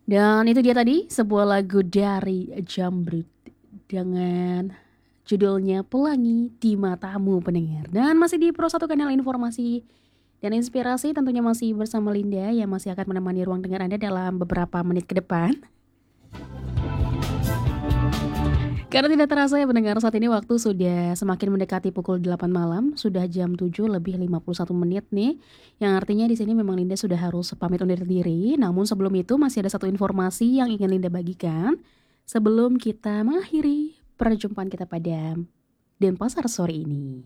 Dan itu dia tadi sebuah lagu dari Jamrud dengan judulnya Pelangi di Matamu pendengar. Dan masih di Pro 1 Kanal Informasi dan Inspirasi, tentunya masih bersama Linda yang masih akan menemani ruang dengar Anda dalam beberapa menit ke depan. Karena tidak terasa ya pendengar, saat ini waktu sudah semakin mendekati pukul 8 malam, sudah jam 7 lebih 51 menit nih. Yang artinya di sini memang Linda sudah harus pamit undur diri. Namun sebelum itu masih ada satu informasi yang ingin Linda bagikan sebelum kita mengakhiri perjumpaan kita pada Denpasar sore ini.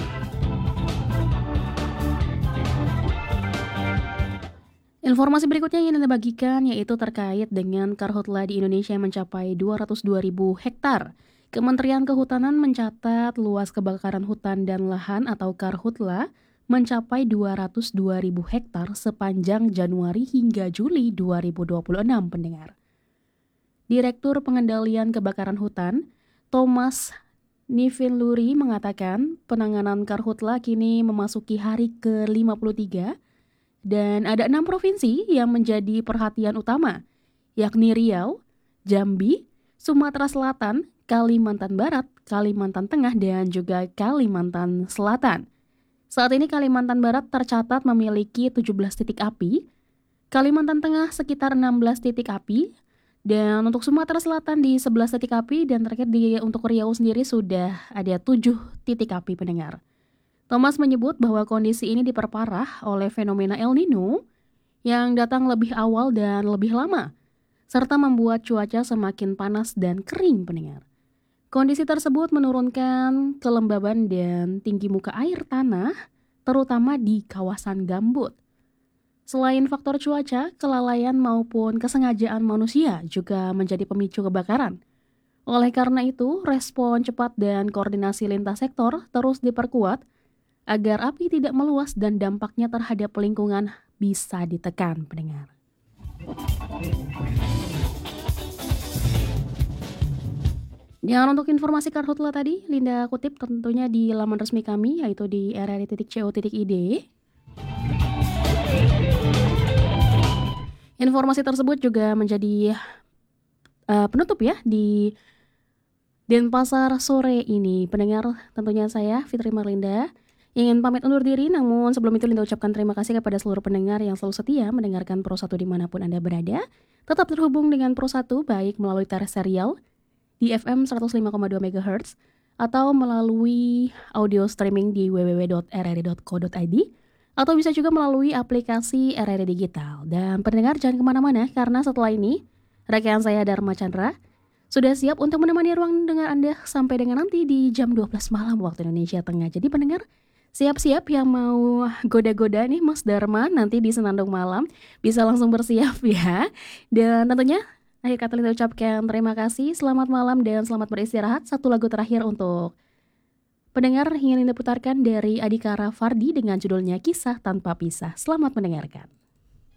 Informasi berikutnya yang Anda bagikan yaitu terkait dengan karhutla di Indonesia yang mencapai 202.000 hektar. Kementerian Kehutanan mencatat luas kebakaran hutan dan lahan atau karhutla mencapai 202.000 hektar sepanjang Januari hingga Juli 2026 pendengar. Direktur Pengendalian Kebakaran Hutan, Thomas Nivinluri mengatakan penanganan karhutla kini memasuki hari ke-53 dan ada 6 provinsi yang menjadi perhatian utama, yakni Riau, Jambi, Sumatera Selatan, Kalimantan Barat, Kalimantan Tengah, dan juga Kalimantan Selatan. Saat ini Kalimantan Barat tercatat memiliki 17 titik api, Kalimantan Tengah sekitar 16 titik api, dan untuk Sumatera Selatan di 11 titik api, dan terakhir untuk Riau sendiri sudah ada 7 titik api pendengar. Thomas menyebut bahwa kondisi ini diperparah oleh fenomena El Nino yang datang lebih awal dan lebih lama, serta membuat cuaca semakin panas dan kering pendengar. Kondisi tersebut menurunkan kelembaban dan tinggi muka air tanah, terutama di kawasan gambut. Selain faktor cuaca, kelalaian maupun kesengajaan manusia juga menjadi pemicu kebakaran. Oleh karena itu, respon cepat dan koordinasi lintas sektor terus diperkuat agar api tidak meluas dan dampaknya terhadap lingkungan bisa ditekan, pendengar. Dan untuk informasi karhutla tadi, Linda kutip tentunya di laman resmi kami, yaitu di rri.co.id. Informasi tersebut juga menjadi penutup ya di Denpasar sore ini. Pendengar, tentunya saya Fitri Marlinda ingin pamit undur diri, namun sebelum itu Linda ucapkan terima kasih kepada seluruh pendengar yang selalu setia mendengarkan Pro 1 dimanapun Anda berada. Tetap terhubung dengan Pro 1 baik melalui serial di FM 105,2 MHz atau melalui audio streaming di www.rri.co.id atau bisa juga melalui aplikasi RRI Digital. Dan pendengar jangan kemana-mana karena setelah ini rekan saya Dharma Chandra sudah siap untuk menemani ruang dengar Anda sampai dengan nanti di jam 12 malam waktu Indonesia Tengah. Jadi pendengar, siap-siap yang mau goda-goda nih Mas Dharma nanti di Senandung Malam, bisa langsung bersiap ya. Dan tentunya akhir kata Linda ucapkan terima kasih, selamat malam dan selamat beristirahat. Satu lagu terakhir untuk pendengar ingin Linda putarkan dari Adhikara Fardi dengan judulnya Kisah Tanpa Pisah. Selamat mendengarkan.